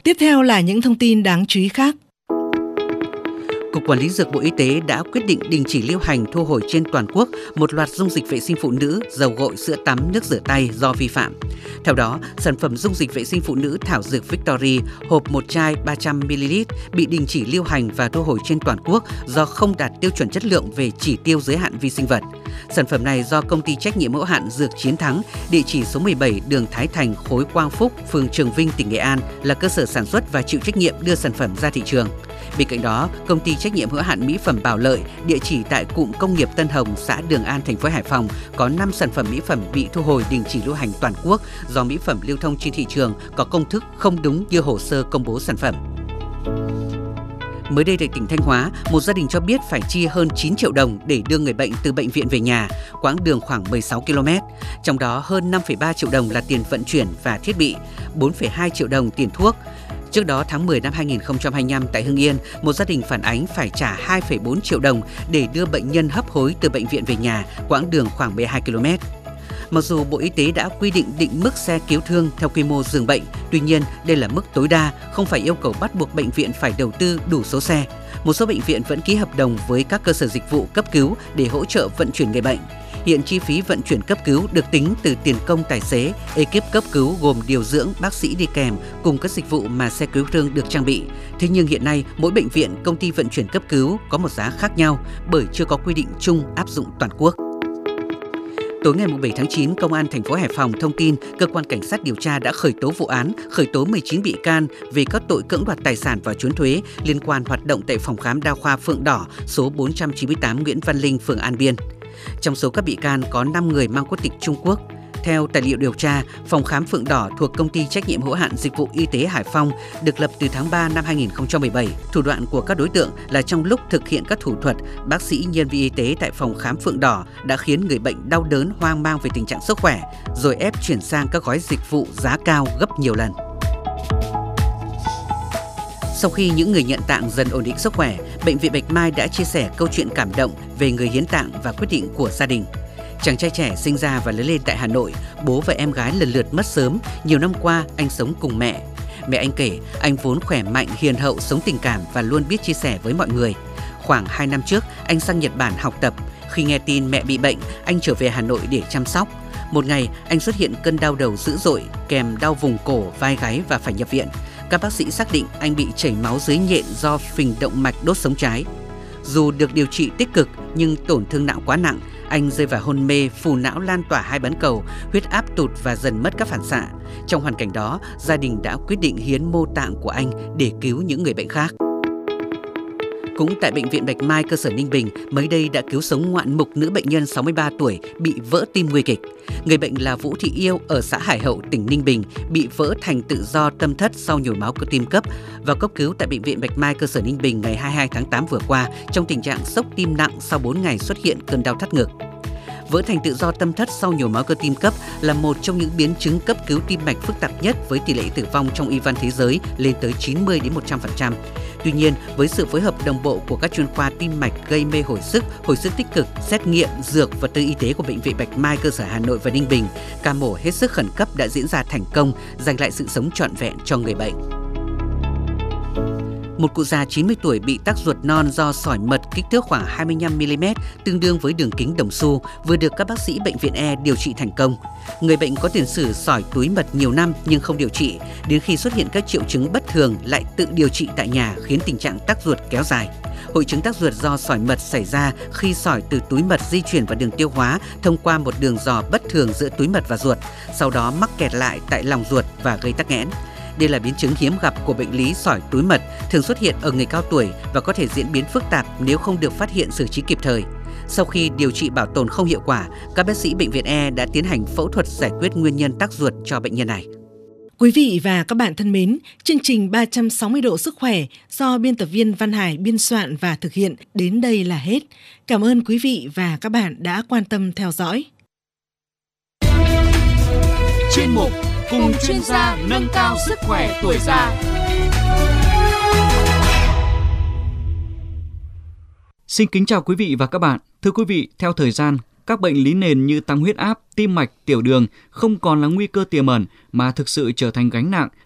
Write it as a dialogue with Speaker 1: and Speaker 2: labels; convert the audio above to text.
Speaker 1: Tiếp theo là những thông tin đáng chú ý khác.
Speaker 2: Cục Quản lý Dược Bộ Y tế đã quyết định đình chỉ lưu hành, thu hồi trên toàn quốc một loạt dung dịch vệ sinh phụ nữ, dầu gội, sữa tắm, nước rửa tay do vi phạm. Theo đó, sản phẩm dung dịch vệ sinh phụ nữ thảo dược Victory hộp một chai 300ml bị đình chỉ lưu hành và thu hồi trên toàn quốc do không đạt tiêu chuẩn chất lượng về chỉ tiêu giới hạn vi sinh vật. Sản phẩm này do công ty trách nhiệm hữu hạn Dược Chiến Thắng, địa chỉ số 17 đường Thái Thành, khối Quang Phúc, phường Trường Vinh, tỉnh Nghệ An là cơ sở sản xuất và chịu trách nhiệm đưa sản phẩm ra thị trường. Bên cạnh đó, công ty trách nhiệm hữu hạn mỹ phẩm Bảo Lợi, địa chỉ tại cụm công nghiệp Tân Hồng, xã Đường An, thành phố Hải Phòng có 5 sản phẩm mỹ phẩm bị thu hồi đình chỉ lưu hành toàn quốc do mỹ phẩm lưu thông trên thị trường có công thức không đúng như hồ sơ công bố sản phẩm. Mới đây tại tỉnh Thanh Hóa, một gia đình cho biết phải chi hơn 9 triệu đồng để đưa người bệnh từ bệnh viện về nhà, quãng đường khoảng 16 km. Trong đó hơn 5,3 triệu đồng là tiền vận chuyển và thiết bị, 4,2 triệu đồng tiền thuốc. Trước đó, tháng 10 năm 2025 tại Hưng Yên, một gia đình phản ánh phải trả 2,4 triệu đồng để đưa bệnh nhân hấp hối từ bệnh viện về nhà, quãng đường khoảng 12 km. Mặc dù Bộ Y tế đã quy định mức xe cứu thương theo quy mô giường bệnh, tuy nhiên đây là mức tối đa, không phải yêu cầu bắt buộc bệnh viện phải đầu tư đủ số xe. Một số bệnh viện vẫn ký hợp đồng với các cơ sở dịch vụ cấp cứu để hỗ trợ vận chuyển người bệnh. Hiện chi phí vận chuyển cấp cứu được tính từ tiền công tài xế, ekip cấp cứu gồm điều dưỡng, bác sĩ đi kèm cùng các dịch vụ mà xe cứu thương được trang bị. Thế nhưng hiện nay, mỗi bệnh viện, công ty vận chuyển cấp cứu có một giá khác nhau bởi chưa có quy định chung áp dụng toàn quốc. Tối ngày 7 tháng 9, Công an thành phố Hải Phòng thông tin cơ quan cảnh sát điều tra đã khởi tố vụ án, khởi tố 19 bị can về các tội cưỡng đoạt tài sản và trốn thuế liên quan hoạt động tại phòng khám đa khoa Phượng Đỏ, số 498 Nguyễn Văn Linh, phường An Biên. Trong số các bị can có 5 người mang quốc tịch Trung Quốc. Theo tài liệu điều tra, phòng khám Phượng Đỏ thuộc công ty trách nhiệm hữu hạn dịch vụ y tế Hải Phòng được lập từ tháng 3 năm 2017. Thủ đoạn của các đối tượng là trong lúc thực hiện các thủ thuật, bác sĩ nhân viên y tế tại phòng khám Phượng Đỏ đã khiến người bệnh đau đớn, hoang mang về tình trạng sức khỏe, rồi ép chuyển sang các gói dịch vụ giá cao gấp nhiều lần. Sau khi những người nhận tạng dần ổn định sức khỏe, Bệnh viện Bạch Mai đã chia sẻ câu chuyện cảm động về người hiến tạng và quyết định của gia đình. Chàng trai trẻ sinh ra và lớn lên tại Hà Nội, bố và em gái lần lượt mất sớm. Nhiều năm qua, anh sống cùng mẹ. Mẹ anh kể, anh vốn khỏe mạnh, hiền hậu, sống tình cảm và luôn biết chia sẻ với mọi người. Khoảng 2 năm trước, anh sang Nhật Bản học tập. Khi nghe tin mẹ bị bệnh, anh trở về Hà Nội để chăm sóc. Một ngày, anh xuất hiện cơn đau đầu dữ dội, kèm đau vùng cổ, vai gáy và phải nhập viện. Các bác sĩ xác định anh bị chảy máu dưới nhện do phình động mạch đốt sống trái. Dù được điều trị tích cực nhưng tổn thương não quá nặng, anh rơi vào hôn mê, phù não lan tỏa 2 bán cầu, huyết áp tụt và dần mất các phản xạ. Trong hoàn cảnh đó, gia đình đã quyết định hiến mô tạng của anh để cứu những người bệnh khác. Cũng tại Bệnh viện Bạch Mai, cơ sở Ninh Bình, mới đây đã cứu sống ngoạn mục nữ bệnh nhân 63 tuổi bị vỡ tim nguy kịch. Người bệnh là Vũ Thị Yêu ở xã Hải Hậu, tỉnh Ninh Bình, bị vỡ thành tự do tâm thất sau nhồi máu cơ tim cấp. Vào cấp cứu tại Bệnh viện Bạch Mai, cơ sở Ninh Bình ngày 22 tháng 8 vừa qua trong tình trạng sốc tim nặng sau 4 ngày xuất hiện cơn đau thắt ngực. Vỡ thành tự do tâm thất sau nhồi máu cơ tim cấp là một trong những biến chứng cấp cứu tim mạch phức tạp nhất với tỷ lệ tử vong trong y văn thế giới lên tới 90-100%. Tuy nhiên, với sự phối hợp đồng bộ của các chuyên khoa tim mạch, gây mê hồi sức tích cực, xét nghiệm, dược, vật tư y tế của Bệnh viện Bạch Mai cơ sở Hà Nội và Ninh Bình, ca mổ hết sức khẩn cấp đã diễn ra thành công, giành lại sự sống trọn vẹn cho người bệnh. Một cụ già 90 tuổi bị tắc ruột non do sỏi mật kích thước khoảng 25mm, tương đương với đường kính đồng xu, vừa được các bác sĩ Bệnh viện E điều trị thành công. Người bệnh có tiền sử sỏi túi mật nhiều năm nhưng không điều trị, đến khi xuất hiện các triệu chứng bất thường lại tự điều trị tại nhà khiến tình trạng tắc ruột kéo dài. Hội chứng tắc ruột do sỏi mật xảy ra khi sỏi từ túi mật di chuyển vào đường tiêu hóa thông qua một đường giò bất thường giữa túi mật và ruột, sau đó mắc kẹt lại tại lòng ruột và gây tắc nghẽn. Đây là biến chứng hiếm gặp của bệnh lý sỏi túi mật, thường xuất hiện ở người cao tuổi và có thể diễn biến phức tạp nếu không được phát hiện xử trí kịp thời. Sau khi điều trị bảo tồn không hiệu quả, các bác sĩ Bệnh viện E đã tiến hành phẫu thuật giải quyết nguyên nhân tắc ruột cho bệnh nhân này.
Speaker 1: Quý vị và các bạn thân mến, chương trình 360 độ sức khỏe do biên tập viên Văn Hải biên soạn và thực hiện đến đây là hết. Cảm ơn quý vị và các bạn đã quan tâm theo dõi.
Speaker 3: Chuyên mục cùng chuyên gia nâng cao sức khỏe tuổi già.
Speaker 4: Xin kính chào quý vị và các bạn. Thưa quý vị, theo thời gian, các bệnh lý nền như tăng huyết áp, tim mạch, tiểu đường không còn là nguy cơ tiềm ẩn mà thực sự trở thành gánh nặng